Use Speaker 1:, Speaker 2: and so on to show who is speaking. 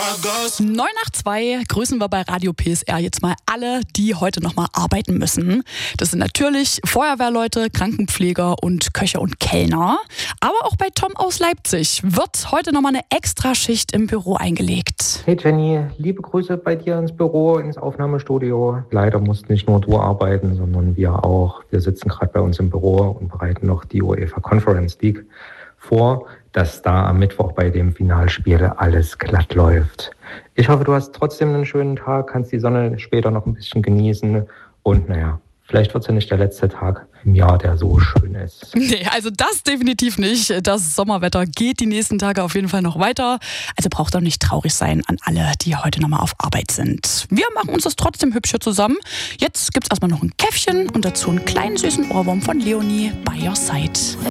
Speaker 1: 9 nach 2 grüßen wir bei Radio PSR jetzt mal alle, die heute nochmal arbeiten müssen. Das sind natürlich Feuerwehrleute, Krankenpfleger und Köche und Kellner. Aber auch bei Tom aus Leipzig wird heute nochmal eine Extraschicht im Büro eingelegt.
Speaker 2: Hey Jenny, liebe Grüße bei dir ins Büro, ins Aufnahmestudio. Leider musst nicht nur du arbeiten, sondern wir auch. Wir sitzen gerade bei uns im Büro und bereiten noch die UEFA Conference League vor, dass da am Mittwoch bei dem Finalspiel alles glatt läuft. Ich hoffe, du hast trotzdem einen schönen Tag, kannst die Sonne später noch ein bisschen genießen und vielleicht wird es ja nicht der letzte Tag im Jahr, der so schön ist.
Speaker 1: Nee, also das definitiv nicht. Das Sommerwetter geht die nächsten Tage auf jeden Fall noch weiter. Also braucht auch nicht traurig sein an alle, die heute nochmal auf Arbeit sind. Wir machen uns das trotzdem hübsch hier zusammen. Jetzt gibt's erstmal noch ein Käffchen und dazu einen kleinen süßen Ohrwurm von Leonie, By Your Side.